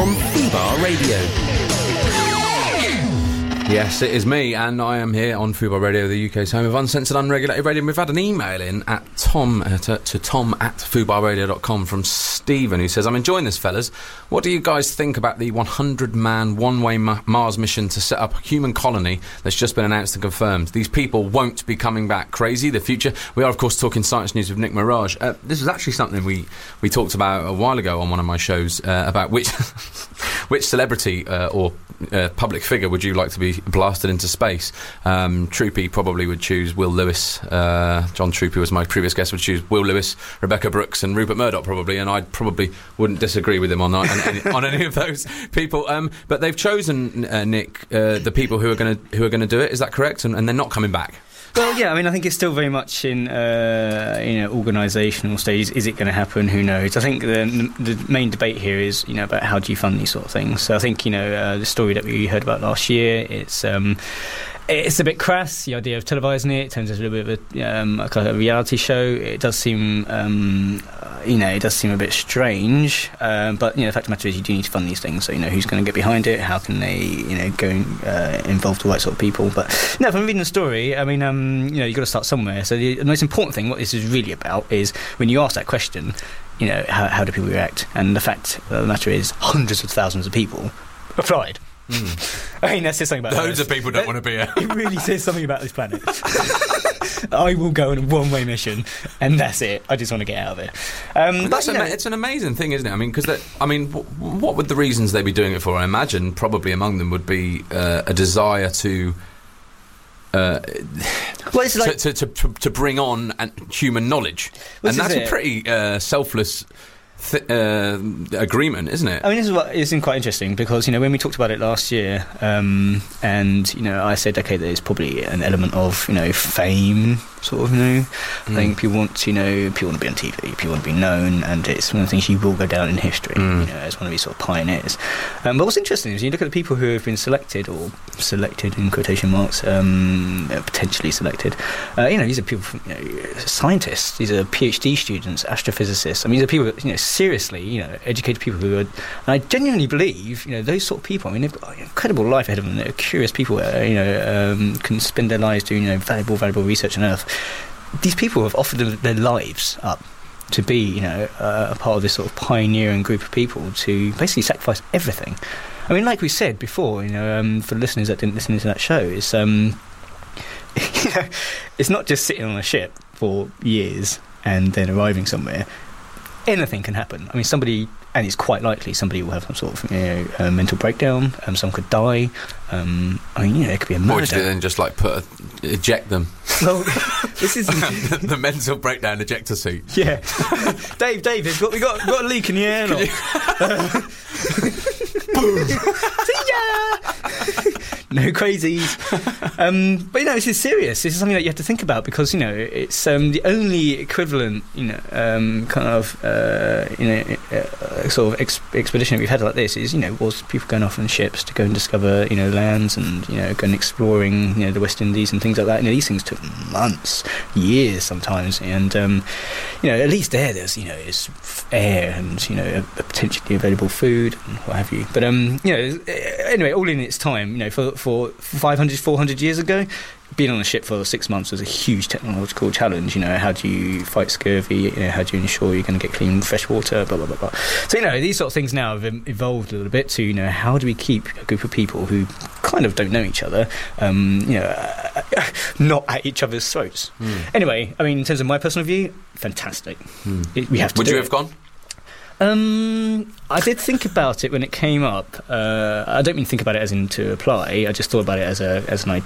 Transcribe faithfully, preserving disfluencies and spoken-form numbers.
on Fubar Radio. Yes, it is me, and I am here on Fubar Radio, the U K's home of uncensored, unregulated radio. And we've had an email in at Tom uh, to, to Tom at fubar radio dot com from Stephen, who says, "I'm enjoying this, fellas. What do you guys think about the one hundred man one-way ma- Mars mission to set up a human colony that's just been announced and confirmed? These people won't be coming back. Crazy, the future." We are, of course, talking science news with Nick Mirage. Uh, this is actually something we, we talked about a while ago on one of my shows uh, about which which celebrity uh, or uh, public figure would you like to be blasted into space. um, Troopy probably would choose Will Lewis. uh, John Troopy was my previous guest, would choose Will Lewis, Rebecca Brooks and Rupert Murdoch probably, and I probably wouldn't disagree with him on, on, any, on any of those people. Um, but they've chosen, uh, Nick, uh, the people who are going to who are going to do it, is that correct? And, and they're not coming back. Well, yeah, I mean, I think it's still very much in, uh, you know, organisational stages. Is it going to happen? Who knows? I think the the main debate here is, you know, about how do you fund these sort of things. So I think, you know, uh, the story that we heard about last year, it's um, it's a bit crass, the idea of televising it. It turns into a little bit of a, um, a kind of a reality show. It does seem, um, you know, it does seem a bit strange. Um, but, you know, the fact of the matter is you do need to fund these things. So, you know, who's going to get behind it? How can they, you know, go and uh, involve the right sort of people? But, no, if I'm reading the story, I mean, um, you know, you've got to start somewhere. So the, the most important thing, what this is really about, is when you ask that question, you know, how, how do people react? And the fact of the matter is hundreds of thousands of people applied. Mm. I mean, that says something about loads Earth. of people don't want to be here. It really says something about this planet. I will go on a one-way mission, and that's it. I just want to get out of it. Um, but that's you know, ama- it's an amazing thing, isn't it? I mean, because I mean, w- what would the reasons they be doing it for? I imagine probably among them would be uh, a desire to. Uh, well, it's like to, to, to, to bring on an, human knowledge, well, and that's it. a pretty uh, selfless th- uh, agreement, isn't it? I mean, this is what is quite interesting because, you know, when we talked about it last year, um, and, you know, I said, okay, there's probably an element of, you know, fame, sort of, you know. Mm. I think people want to, you know, people want to be on T V, people want to be known, and it's one of the things you will go down in history, mm. you know, as one of these sort of pioneers. Um, but what's interesting is you look at the people who have been selected, or selected in quotation marks, um, potentially selected, uh, you know, these are people, from, you know, scientists, these are PhD students, astrophysicists. I mean, these are people that, you know, seriously, you know, educated people who are, and I genuinely believe, you know, those sort of people, I mean, they've got an incredible life ahead of them. They're curious people, uh, you know, um, can spend their lives doing, you know, valuable, valuable research on Earth. These people have offered their lives up to be, you know, uh, a part of this sort of pioneering group of people to basically sacrifice everything. I mean, like we said before, you know, um, for the listeners that didn't listen to that show, it's, um, you know, it's not just sitting on a ship for years and then arriving somewhere. Anything can happen. I mean, somebody, and it's quite likely somebody will have some sort of, you know, uh, mental breakdown. Um, someone could die. Um, I mean, you know, it could be a murder. Or would you then just like put a, eject them? Well, this is the, the mental breakdown ejector seat. Yeah, Dave, Dave, it's got, we got got a leak in the air. Boom. See ya. No crazies. Um, but, you know, this is serious. This is something that you have to think about because, you know, it's um, the only equivalent, you know, um, kind of, uh, you know, uh, sort of ex- expedition we've had like this is, you know, was people going off on ships to go and discover, you know, lands and, you know, going exploring, you know, the West Indies and things like that. You know, these things took months, years sometimes. And, um, you know, at least there, there's, you know, there's air and, you know, a, a potentially available food and what have you. But, um, you know, anyway, all in its time, you know, for for five hundred, four hundred years ago, being on a ship for six months was a huge technological challenge. You know, how do you fight scurvy? You know, how do you ensure you're going to get clean, fresh water? Blah blah blah blah. So, you know, these sort of things now have evolved a little bit to, you know, how do we keep a group of people who kind of don't know each other, um, you know, uh, not at each other's throats. Mm. Anyway, I mean, in terms of my personal view, fantastic. Mm. It, we have to. Would do you it. have gone? Um, I did think about it when it came up. Uh, I don't mean think about it as in to apply. I just thought about it as a as an